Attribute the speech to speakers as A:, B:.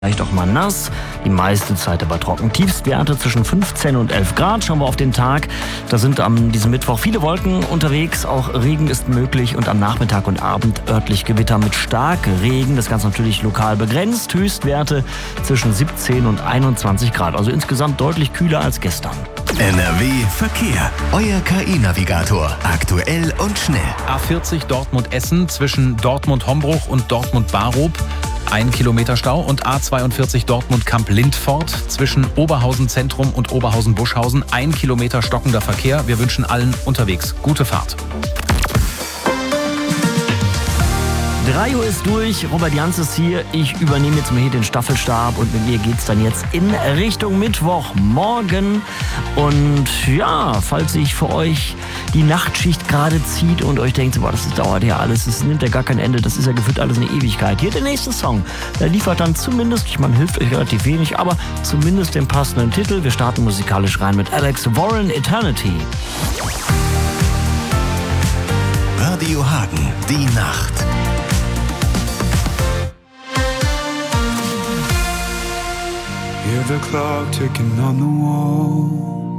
A: Vielleicht auch mal nass, die meiste Zeit aber trocken. Tiefstwerte zwischen 15 und 11 Grad. Schauen wir auf den Tag. Da sind an diesem Mittwoch viele Wolken unterwegs. Auch Regen ist möglich und am Nachmittag und Abend örtlich Gewitter mit Starkregen. Das Ganze natürlich lokal begrenzt. Höchstwerte zwischen 17 und 21 Grad. Also insgesamt deutlich kühler als gestern.
B: NRW Verkehr. Euer KI-Navigator. Aktuell und schnell.
C: A40 Dortmund-Essen zwischen Dortmund-Hombruch und Dortmund-Barup. 1 Kilometer Stau und A42 Dortmund-Kamp-Lindfort zwischen Oberhausen-Zentrum und Oberhausen-Buschhausen. 1 Kilometer stockender Verkehr. Wir wünschen allen unterwegs gute Fahrt.
A: 3 Uhr ist durch, Robert Jans ist hier. Ich übernehme jetzt mal hier den Staffelstab und mit mir geht's dann jetzt in Richtung Mittwochmorgen. Und ja, falls sich für euch die Nachtschicht gerade zieht und euch denkt, boah, das dauert ja alles, das nimmt ja gar kein Ende, das ist ja gefühlt alles eine Ewigkeit. Hier der nächste Song, der liefert dann zumindest, ich meine, hilft euch relativ wenig, aber zumindest den passenden Titel. Wir starten musikalisch rein mit Alex Warren, Eternity.
B: Radio Hagen, die Nacht.
D: Hear the clock ticking on the wall.